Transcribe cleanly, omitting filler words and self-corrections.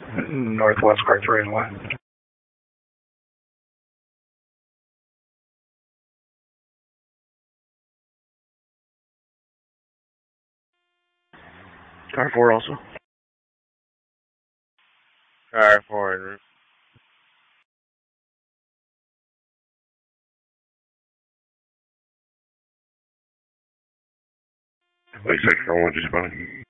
Northwest car 3 and 1. Car 4 also. Car 4 en route. Lake Sector 1 just spotted.